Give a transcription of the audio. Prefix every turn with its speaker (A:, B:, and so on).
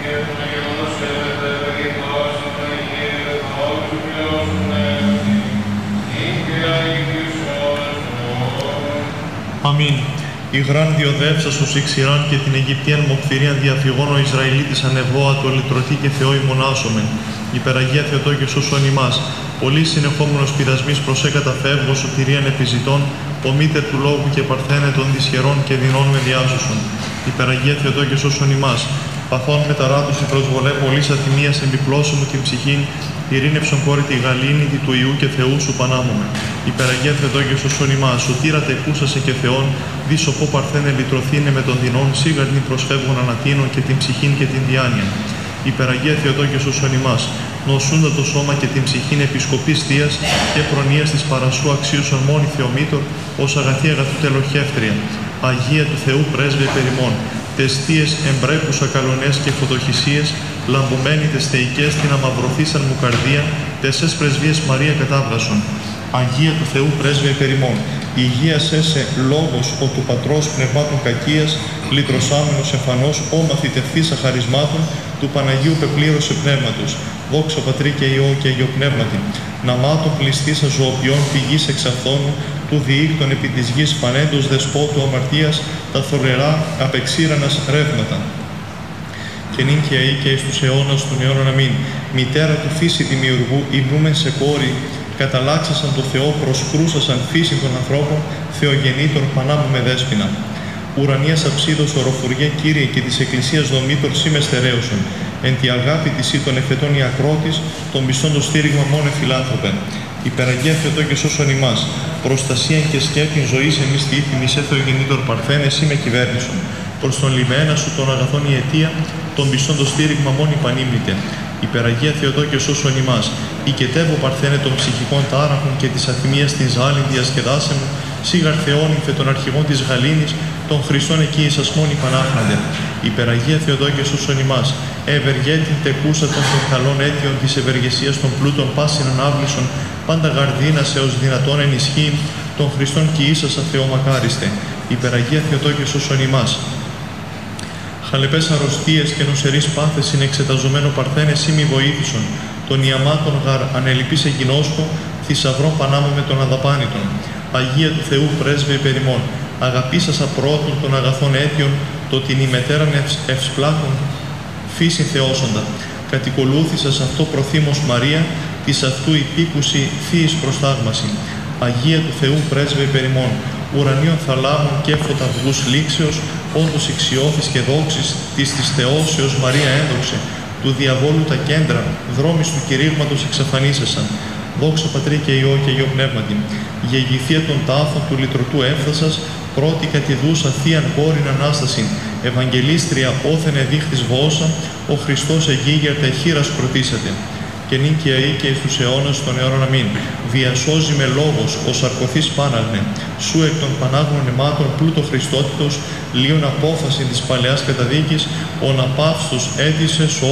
A: Αμήν. Υγράν διοδεύσα σου Ιξηράν και την Αιγυπτίαν μοκφυρίαν διαφυγών ο Ισραηλίτης ανεβόα το λυτρωτή και Θεό ημονάσομεν. Υπεραγία Θεοτόκε σώσον ημάς. Πολύ συνεχόμενος πειρασμής προσέ καταφεύγω σωτηρίαν επιζητών, ο μήτερ του λόγου και παρθένε των δυσχερών και δεινών με διάσωσον. Υπεραγία Θεοτόκε σώσον ημάς. Παθών μεταράτωση προσβολέ πολλής αθυμίας εμπιπλώσου μου την ψυχήν, ειρήνευσον κόρη τη γαλήνη του Ιού και Θεού σου πανάμωμε. Υπεραγία Θεοτόκε σώσον ημάς. Σωτήρα τεκούσασε και Θεόν, δίσοπο παρθένε λυτρωθήνε με των δεινών, σίγαρνη προσφεύγων ανατείνων και την ψυχήν και την διάνοια. Υπεραγία Θεοτόκε σώσον ημάς. Νοσούντα το σώμα και την ψυχήν επισκοπής θείας και προνοίας της παρασού αξίουσον μόνη Θεομήτωρ, ως αγαθή αγαθού τελοχεύτρια. Αγία του Θεού πρέσβε περιμών. Τεστίες εμπρέπουσα καλονές και φωτοχυσίες, λαμπομένοι τες θεϊκές την αμαυρωθήσαν μου καρδία, τεσές πρεσβείες Μαρία κατάβρασον. Αγία του Θεού πρέσβε περιμών. Υγεία σε λόγος ο του Πατρός πνευμάτων κακίας, λυτρωσάμενος εμφανώς ο μαθητευθής αχαρισμάτων, του Παναγίου πεπλήρωσε πνεύματος. Δόξα Πατρί και Υιό και Υιό Πνεύματι. Ναμάτων πληστής αζωοποιών πηγής εξ αυθόνου, του διήκτων επί της γης πανέντος δεσπότου αμαρτίας, τα θωρερά απεξήρανας ρεύματα. Και νυν και αεί και εις τους αιώνας των αιώνων αμήν. Μητέρα του φύση δημιουργού, υμνούμεν σε κόρη, καταλάξασαν το Θεό, προσκρούσασαν φύση των ανθρώπων, Θεογεννήτων πανάμου με δέσποινα. Ουρανίας αψίδος οροφουργέ Κύριε και της Εκκλησίας δομήτωρ σήμε στερέωσον. Εν τη αγάπη της ή των εφετών η ακρότης, των πιστών το στήριγμα μόνε φιλάνθρωπεν. Υπεραγία Θεοτόκε σώσον ημάς. Προστασία και σκέπην ζωής εμείς τη ήθιμη σε Θεογεννήτωρ παρθένε, εσύ με κυβέρνησον. Προς τον λιμένα σου των αγαθών η αιτία, των πιστών το στήριγμα μόνη πανήμνητε. Υπεραγία Θεοτόκε σώσον ημάς. Οικετεύω παρθένε των ψυχικών τάραχων και της αθυμίας την ζάλιν διασκεδάσε μου, σίγαρ Θεόν υφε των αρχηγών της γαλήνης, των Χριστών εκεί εις ασμών υπανάχναντε. Υπεραγία Θεοτόκε σώσον ημάς. Ευεργέτην τεκούσα των καλών αίτιων της ευεργεσίας των πλούτων πάσιν ανάβλησον, πάντα γαρδίνας έως δυνατόν ενισχύειν, των Χριστών κι ίσασα Θεομακάριστε. Υπεραγία Θεοτόκε σώσον ημάς. Χαλεπές αρρωστίες και νοσερείς πάθες συνεξεταζομένο παρθένε εσύ μη βοήθησον, των ιαμάτων γαρ ανελειπής εγκοινώσκω, θησαυρών πανάμω με των αδαπάνητων. Αγία του Θεού πρέσβε υπερημών, αγαπήσασα πρώτον των αγαθών αίτιων, το την ημετέραν ευσπλάκων φύση θεώσοντα. Κατοικολούθησα σε αυτό προθήμος Μαρία, της αυτού υπήκουση θείης προστάγμαση. Αγία του Θεού πρέσβε υπερημών, ουρανίων θαλάμων και φωταυγούς λήξεως, όντως ηξιώθης και δόξης της Θεώσεως Μαρία ένδοξε, του διαβόλου τα κέντρα, δρόμης του κηρύγματος εξαφανίσεσαν. Δόξα Πατρί και Υιό και Υιό Πνεύματι. Γεγηθία των τάφων του λυτρωτού έφθασας, πρώτη κατηδούσα θείαν κόρην Ανάστασιν, Ευαγγελίστρια όθεν εδείχτης βόσα, ο Χριστός εγίγερ τα χείρας κροτήσατε. Και νυν και αεί και εις τους αιώνας των αιώνων αμήν. Διασώζει με λόγος, ο σαρκωθής πάναγνε, σου εκ των πανάγνων αιμάτων πλούτο Χριστότητος, λίον απόφαση της παλαιάς καταδίκης, ο ναπαύστος έτησες